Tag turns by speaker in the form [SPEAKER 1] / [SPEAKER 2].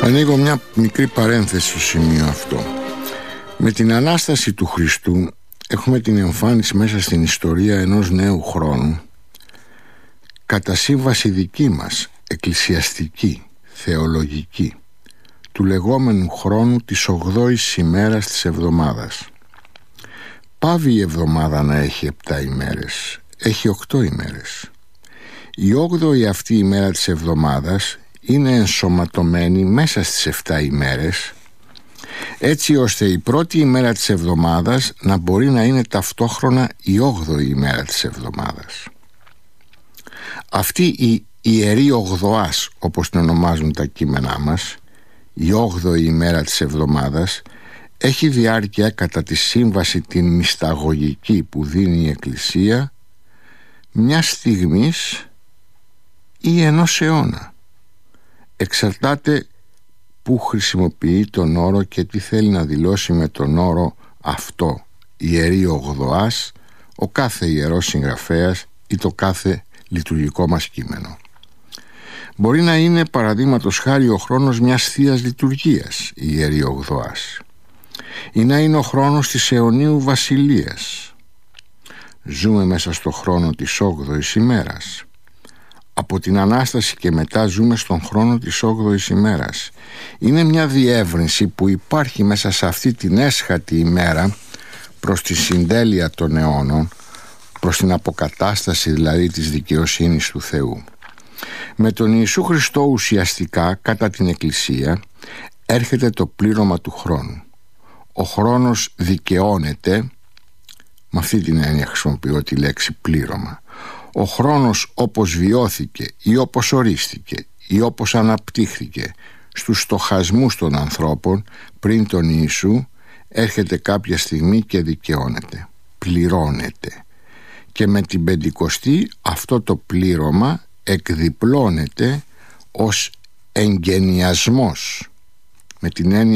[SPEAKER 1] Ανοίγω μια μικρή παρένθεση στο σημείο αυτό. Με την Ανάσταση του Χριστού έχουμε την εμφάνιση μέσα στην ιστορία ενός νέου χρόνου, κατά σύμβαση δική μας, εκκλησιαστική, θεολογική, του λεγόμενου χρόνου της 8ης ημέρας της εβδομάδας. Πάβει η εβδομάδα να έχει 7 ημέρες, έχει 8 ημέρες. Η 8η αυτή ημέρα της εβδομάδας είναι ενσωματωμένη μέσα στις 7 ημέρες, έτσι ώστε η πρώτη ημέρα της εβδομάδας να μπορεί να είναι ταυτόχρονα η 8η ημέρα της εβδομάδας. Αυτή η Ιερή Ογδοάς, όπως την ονομάζουν τα κείμενά μας, η 8η ημέρα της εβδομάδας, έχει διάρκεια κατά τη σύμβαση την μυσταγωγική που δίνει η Εκκλησία μιας στιγμής ή ενός αιώνα. Εξαρτάται που χρησιμοποιεί τον όρο και τι θέλει να δηλώσει με τον όρο αυτό, Ιερή Ογδοάς, ο κάθε ιερός συγγραφέας ή το κάθε λειτουργικό μας κείμενο. Μπορεί να είναι παραδείγματος χάρη ο χρόνος μιας θείας λειτουργίας, η Ιερή Ογδοάς, ή να είναι ο χρόνος της αιωνίου βασιλείας. Ζούμε μέσα στο χρόνο της 8ης ημέρας. Από την Ανάσταση και μετά ζούμε στον χρόνο της 8ης ημέρας. Είναι μια διεύρυνση που υπάρχει μέσα σε αυτή την έσχατη ημέρα προς τη συντέλεια των αιώνων, προς την αποκατάσταση δηλαδή της δικαιοσύνης του Θεού. Με τον Ιησού Χριστό ουσιαστικά κατά την Εκκλησία έρχεται το πλήρωμα του χρόνου. Ο χρόνος δικαιώνεται, με αυτή την έννοια χρησιμοποιώ τη λέξη πλήρωμα. Ο χρόνος όπως βιώθηκε ή όπως ορίστηκε ή όπως αναπτύχθηκε στους στοχασμούς των ανθρώπων πριν τον Ιησού, έρχεται κάποια στιγμή και δικαιώνεται, πληρώνεται. Και με την Πεντηκοστή αυτό το πλήρωμα εκδιπλώνεται ως εγγενιασμός, με την έννοια